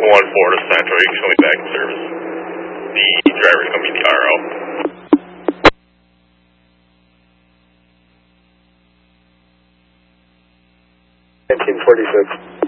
Florida Central, you can show me back in service. The driver's going to be the RO. 1946.